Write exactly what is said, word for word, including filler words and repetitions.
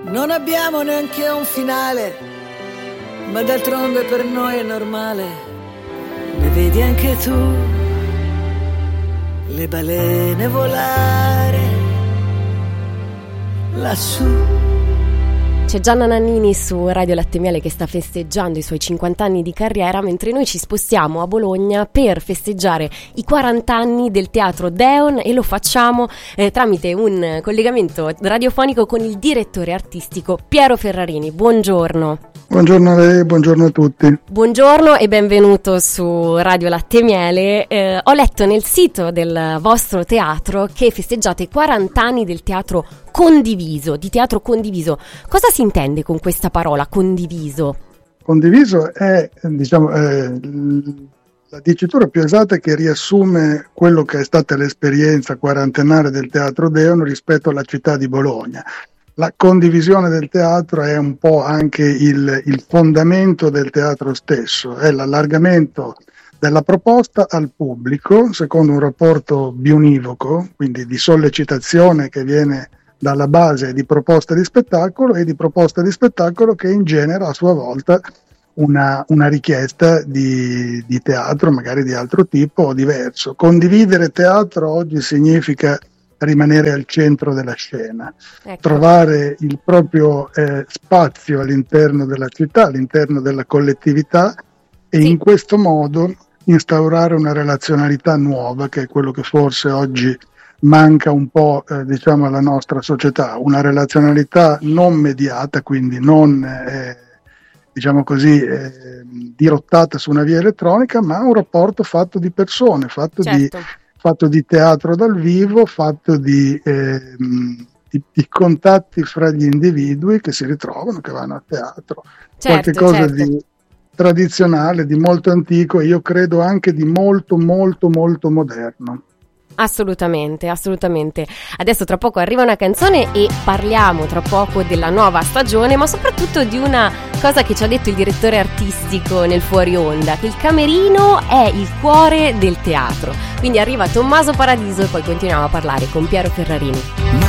Non abbiamo neanche un finale, ma d'altronde per noi è normale. Le vedi anche tu, le balene volare lassù. C'è Gianna Nannini su Radio Latte e Miele che sta festeggiando i suoi cinquanta anni di carriera, mentre noi ci spostiamo a Bologna per festeggiare i quaranta anni del Teatro Deon, e lo facciamo eh, tramite un collegamento radiofonico con il direttore artistico Piero Ferrarini. Buongiorno. Buongiorno a lei, buongiorno a tutti. Buongiorno e benvenuto su Radio Latte e Miele. Eh, ho letto nel sito del vostro teatro che festeggiate i quaranta anni del teatro condiviso, di teatro condiviso. Cosa si intende con questa parola, condiviso? Condiviso è, diciamo, eh, la dicitura più esatta che riassume quello che è stata l'esperienza quarantenaria del Teatro Deon rispetto alla città di Bologna. La condivisione del teatro è un po' anche il, il fondamento del teatro stesso, è l'allargamento della proposta al pubblico secondo un rapporto biunivoco, quindi di sollecitazione che viene dalla base di proposta di spettacolo e di proposta di spettacolo che ingenera a sua volta una, una richiesta di, di teatro, magari di altro tipo o diverso. Condividere teatro oggi significa rimanere al centro della scena, ecco. Trovare il proprio eh, spazio all'interno della città, all'interno della collettività e sì. In questo modo instaurare una relazionalità nuova, che è quello che forse oggi manca un po' eh, diciamo alla nostra società, una relazionalità non mediata, quindi non eh, diciamo così eh, dirottata su una via elettronica, ma un rapporto fatto di persone, fatto certo. di fatto di teatro dal vivo, fatto di, eh, di, di contatti fra gli individui che si ritrovano, che vanno a teatro, certo, qualche cosa certo. di tradizionale, di molto antico e io credo anche di molto molto molto moderno. Assolutamente, assolutamente. Adesso tra poco arriva una canzone e parliamo tra poco della nuova stagione, ma soprattutto di una cosa che ci ha detto il direttore artistico nel fuori onda, che il camerino è il cuore del teatro. Quindi arriva Tommaso Paradiso e poi continuiamo a parlare con Piero Ferrarini.